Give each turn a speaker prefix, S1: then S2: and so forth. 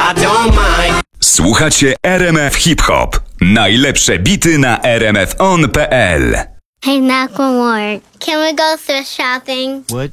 S1: I don't mind.
S2: Słuchacie RMF Hip Hop. Najlepsze bity na rmfon.pl.
S3: Hey, Macklemore, can we go thrift shopping?
S4: What?